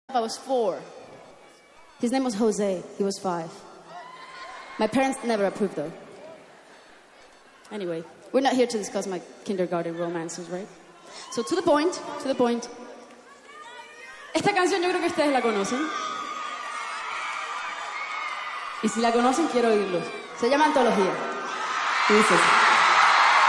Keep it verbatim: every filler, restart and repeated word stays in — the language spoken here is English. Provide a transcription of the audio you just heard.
I was four. His name was Jose. He was five. My parents never approved, though. Anyway, we're not here to discuss my kindergarten romances, right? So, to the point, to the point. Esta canción yo creo que ustedes la conocen. Y si la conocen, quiero oírlos. Se llama Antología. Y dice así.